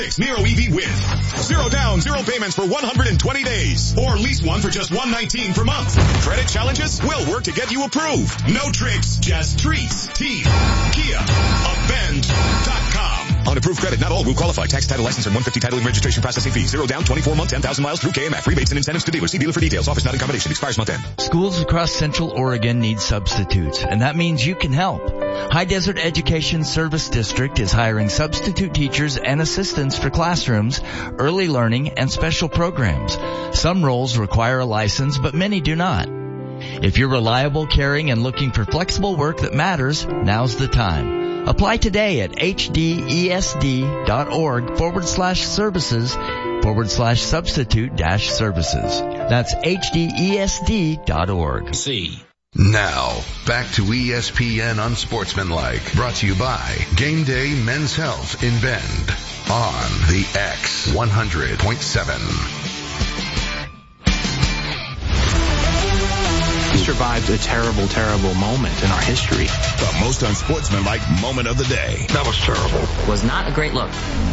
Nero EV with 0 down, 0 payments for 120 days. Or lease one for just $119 per month. Credit challenges? We'll work to get you approved. No tricks, just treats. T. Kia. Avend.com. On approved credit, not all will qualify. Tax, title, license, and 150 title and registration processing fee. 0 down, 24 month, 10,000 miles through KMF. Rebates and incentives to dealers. See dealer for details. Offers not in combination. Expires month end. Schools across Central Oregon need substitutes, and that means you can help. High Desert Education Service District is hiring substitute teachers and assistants for classrooms, early learning, and special programs. Some roles require a license, but many do not. If you're reliable, caring, and looking for flexible work that matters, now's the time. Apply today at hdesd.org/services/substitute-services. That's hdesd.org. See. Now, back to ESPN Unsportsmanlike, brought to you by Game Day Men's Health in Bend on the X 100.7. We survived a terrible, terrible moment in our history. The most unsportsmanlike moment of the day. That was terrible. Was not a great look.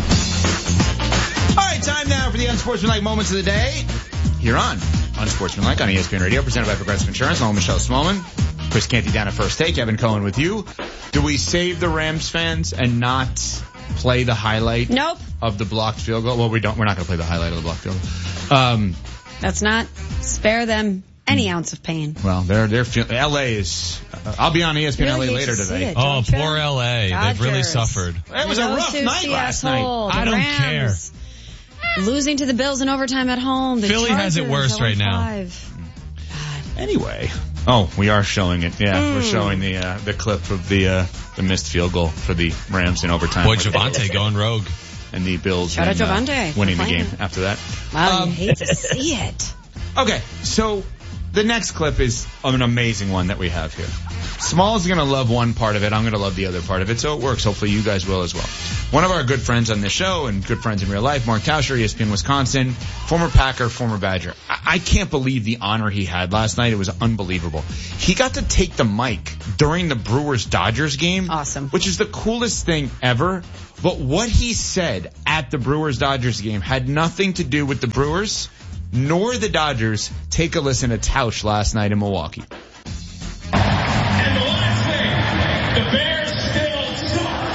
All right, time now for the unsportsmanlike moments of the day. Here on Unsportsmanlike on ESPN Radio, presented by Progressive Insurance. I'm Michelle Smallman. Chris Canty down at first take. Evan Cohen with you. Do we save the Rams fans and not play the highlight? Nope. Of the blocked field goal? Well, we don't. We're not going to play the highlight of the blocked field goal. That's not spare them any ounce of pain. Well, they're feeling. LA is. I'll be on ESPN LA later today. Oh, poor LA. Dodgers. They've really suffered. It was a rough night last night. I don't care. Losing to the Bills in overtime at home. The Philly has it worse right now. Anyway. Oh, we are showing it. Yeah, we're showing the clip of the missed field goal for the Rams in overtime. Boy, Javonte going rogue. And the Bills Shout out Javonte. Winning the game after that. Wow, you hate to see it. Okay, so the next clip is an amazing one that we have here. Small's going to love one part of it. I'm going to love the other part of it, so it works. Hopefully you guys will as well. One of our good friends on this show and good friends in real life, Mark Tauscher, ESPN Wisconsin, former Packer, former Badger. I can't believe the honor he had last night. It was unbelievable. He got to take the mic during the Brewers-Dodgers game. Awesome. Which is the coolest thing ever. But what he said at the Brewers-Dodgers game had nothing to do with the Brewers nor the Dodgers. Take a listen to Tausch last night in Milwaukee. And the last thing, the Bears still suck.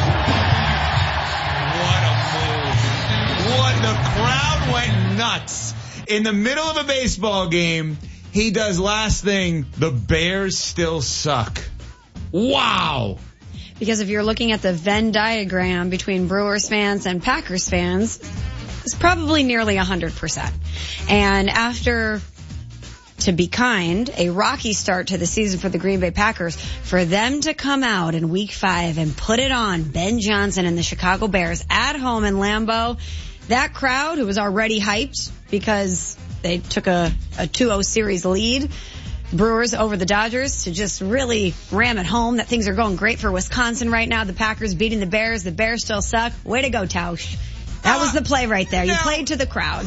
What a move. The crowd went nuts. In the middle of a baseball game, he does last thing, the Bears still suck. Wow. Because if you're looking at the Venn diagram between Brewers fans and Packers fans, it's probably nearly 100%. And after, to be kind, a rocky start to the season for the Green Bay Packers, for them to come out in Week 5 and put it on Ben Johnson and the Chicago Bears at home in Lambeau, that crowd, who was already hyped because they took a 2-0 series lead, Brewers over the Dodgers, to just really ram it home that things are going great for Wisconsin right now. The Packers beating the Bears still suck. Way to go, Tausch. That was the play right there. You played to the crowd.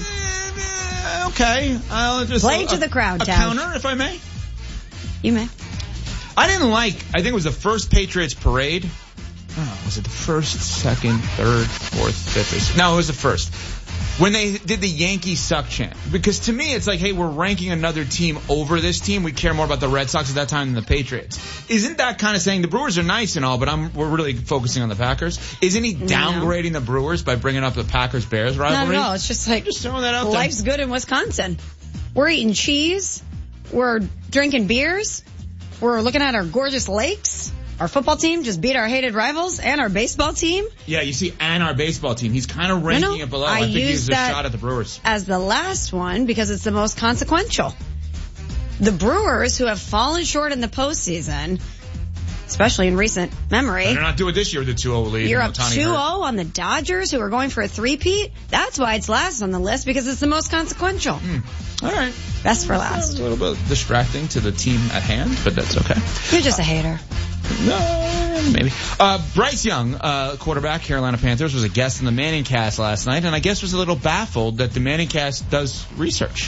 Okay. I'll just play to the crowd, Tausch. A counter, if I may? You may. I think it was the first Patriots parade. Oh, was it the first, second, third, fourth, fifth? No, it was the first. When they did the Yankees suck chant. Because to me, it's like, hey, we're ranking another team over this team. We care more about the Red Sox at that time than the Patriots. Isn't that kind of saying the Brewers are nice and all, but we're really focusing on the Packers? Isn't he downgrading the Brewers by bringing up the Packers-Bears rivalry? No, it's just like, just throwing that out life's good in Wisconsin. We're eating cheese. We're drinking beers. We're looking at our gorgeous lakes. Our football team just beat our hated rivals and our baseball team. Yeah, you see, and our baseball team. He's kind of ranking it below. I think he's a shot at the Brewers. As the last one because it's the most consequential. The Brewers, who have fallen short in the postseason, especially in recent memory. And they're not doing it this year with the 2-0 lead. You're up 2-0 on the Dodgers, who are going for a three-peat. That's why it's last on the list, because it's the most consequential. All right. Best for last. A little bit distracting to the team at hand, but that's okay. You're just a hater. No, maybe. Bryce Young, quarterback, Carolina Panthers, was a guest in the Manning Cast last night, and I guess was a little baffled that the Manning Cast does research.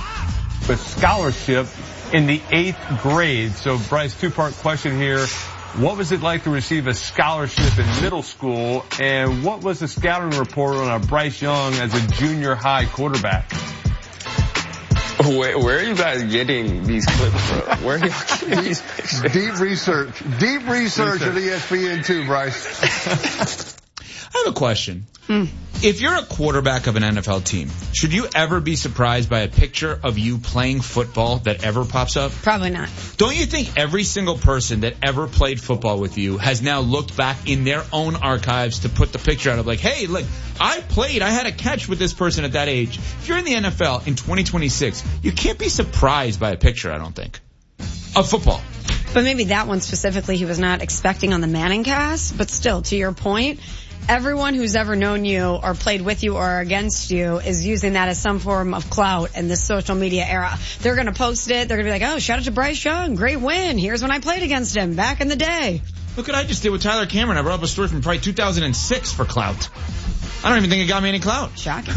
With scholarship in the 8th grade. So, Bryce, two-part question here. What was it like to receive a scholarship in middle school? And what was the scouting report on Bryce Young as a junior high quarterback? Where are you guys getting these clips from? Where are you getting these pictures? Deep research at ESPN too, Bryce. I have a question. If you're a quarterback of an NFL team, should you ever be surprised by a picture of you playing football that ever pops up? Probably not. Don't you think every single person that ever played football with you has now looked back in their own archives to put the picture out of like, hey, look, I had a catch with this person at that age. If you're in the NFL in 2026, you can't be surprised by a picture, I don't think, of football. But maybe that one specifically he was not expecting on the Manning cast. But still, to your point, everyone who's ever known you or played with you or against you is using that as some form of clout in this social media era. They're going to post it. They're going to be like, oh, shout out to Bryce Young. Great win. Here's when I played against him back in the day. Look what I just did with Tyler Cameron. I brought up a story from probably 2006 for clout. I don't even think it got me any clout. Shocking.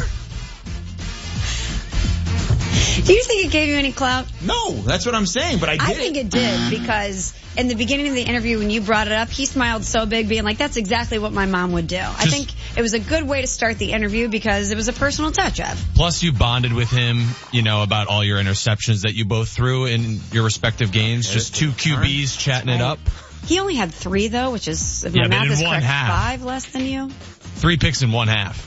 Do you think it gave you any clout? No, that's what I'm saying, but I think it did because in the beginning of the interview when you brought it up, he smiled so big being like, that's exactly what my mom would do. I think it was a good way to start the interview because it was a personal touch-up. Plus you bonded with him, about all your interceptions that you both threw in your respective games. Just two QBs chatting it up. He only had 3 though, which is, if my math is correct, 5 less than you. 3 picks in one half.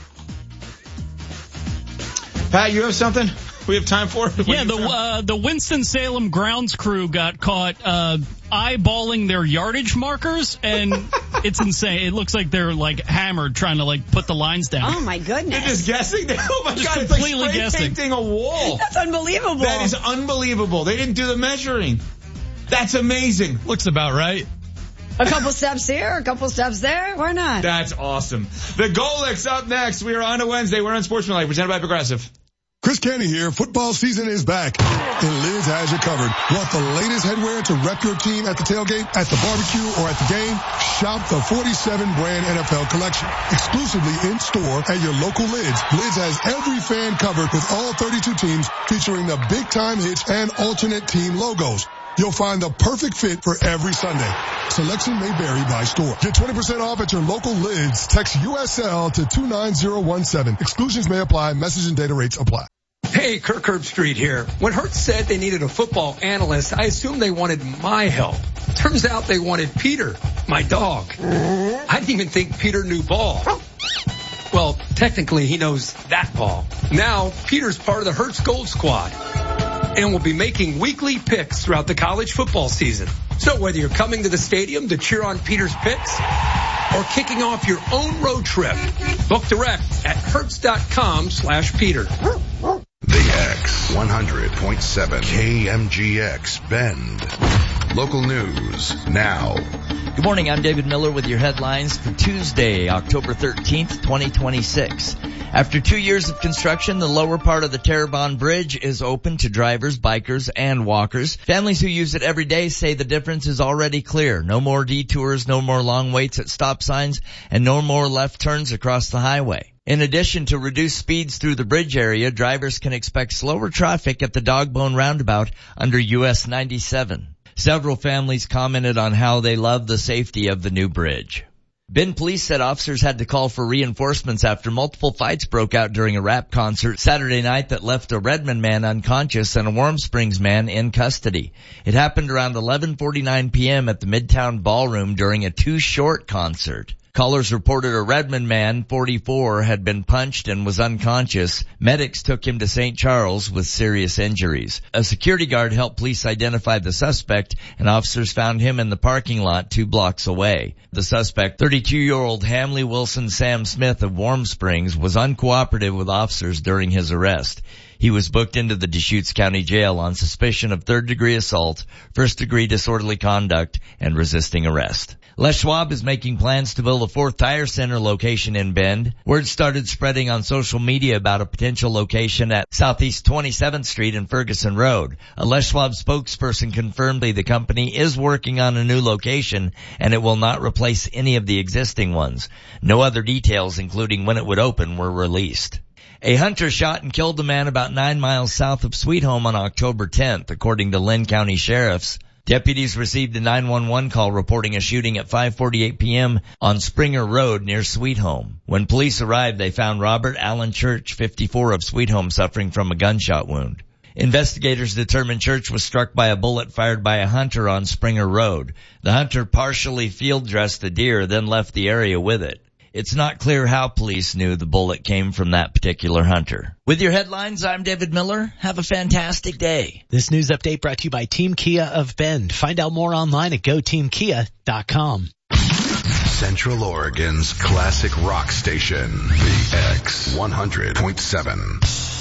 Pat, you have something we have time for? Yeah, the Winston-Salem grounds crew got caught eyeballing their yardage markers, and it's insane. It looks like they're hammered trying to put the lines down. Oh my goodness! They're just guessing. Oh my just god! Completely it's like spray guessing. painting a wall. That's unbelievable. That is unbelievable. They didn't do the measuring. That's amazing. Looks about right. A couple steps here, a couple steps there. Why not? That's awesome. The Golix up next. We are on a Wednesday. We're on Sportsmanlike, presented by Progressive. Chris Canty here. Football season is back, and Lids has you covered. Want the latest headwear to rep your team at the tailgate, at the barbecue, or at the game? Shop the 47 brand NFL collection, exclusively in store at your local Lids. Lids has every fan covered with all 32 teams, featuring the big time hits and alternate team logos. You'll find the perfect fit for every Sunday. Selection may vary by store. Get 20% off at your local Lids. Text USL to 29017. Exclusions may apply. Message and data rates apply. Hey, Kirk Herbstreit here. When Hertz said they needed a football analyst, I assumed they wanted my help. Turns out they wanted Peter, my dog. I didn't even think Peter knew ball. Well, technically he knows that ball. Now, Peter's part of the Hertz Gold Squad and will be making weekly picks throughout the college football season. So whether you're coming to the stadium to cheer on Peter's picks or kicking off your own road trip, book direct at hertz.com/Peter. The X 100.7 KMGX Bend. Local news now. Good morning, I'm David Miller with your headlines for Tuesday, October 13th, 2026. After 2 years of construction, the lower part of the Terrebonne Bridge is open to drivers, bikers, and walkers. Families who use it every day say the difference is already clear. No more detours, no more long waits at stop signs, and no more left turns across the highway. In addition to reduced speeds through the bridge area, drivers can expect slower traffic at the Dogbone Roundabout under US 97. Several families commented on how they love the safety of the new bridge. Bend police said officers had to call for reinforcements after multiple fights broke out during a rap concert Saturday night that left a Redmond man unconscious and a Warm Springs man in custody. It happened around 11:49 p.m. at the Midtown Ballroom during a Too Short concert. Callers reported a Redmond man, 44, had been punched and was unconscious. Medics took him to St. Charles with serious injuries. A security guard helped police identify the suspect, and officers found him in the parking lot 2 blocks away. The suspect, 32-year-old Hamley Wilson Sam Smith of Warm Springs, was uncooperative with officers during his arrest. He was booked into the Deschutes County Jail on suspicion of third-degree assault, first-degree disorderly conduct, and resisting arrest. Les Schwab is making plans to build a 4th tire center location in Bend. Word started spreading on social media about a potential location at Southeast 27th Street and Ferguson Road. A Les Schwab spokesperson confirmed the company is working on a new location and it will not replace any of the existing ones. No other details, including when it would open, were released. A hunter shot and killed a man about 9 miles south of Sweet Home on October 10th, according to Lynn County Sheriffs. Deputies received a 911 call reporting a shooting at 5:48 p.m. on Springer Road near Sweet Home. When police arrived, they found Robert Allen Church, 54, of Sweet Home, suffering from a gunshot wound. Investigators determined Church was struck by a bullet fired by a hunter on Springer Road. The hunter partially field dressed the deer, then left the area with it. It's not clear how police knew the bullet came from that particular hunter. With your headlines, I'm David Miller. Have a fantastic day. This news update brought to you by Team Kia of Bend. Find out more online at goteamkia.com. Central Oregon's classic rock station, the X 100.7.